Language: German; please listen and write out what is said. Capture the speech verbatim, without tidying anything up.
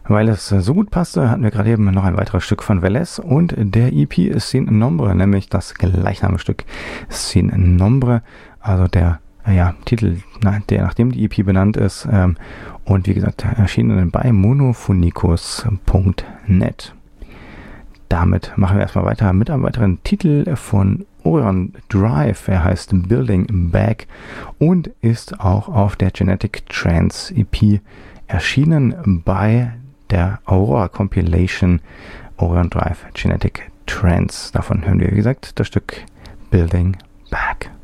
Weil es so gut passte, hatten wir gerade eben noch ein weiteres Stück von Velez und der E P ist Sin Nombre, nämlich das gleichnamige Stück Sin Nombre, also der ja, Titel, na, der nachdem die E P benannt ist, ähm, und wie gesagt erschienen bei monophonicus punkt net. Damit machen wir erstmal weiter mit einem weiteren Titel von Orion Drive. Er heißt Building Back und ist auch auf der Genetic Trance E P erschienen bei der Aurora Compilation Orion Drive Genetic Trance. Davon hören wir, wie gesagt, das Stück Building Back.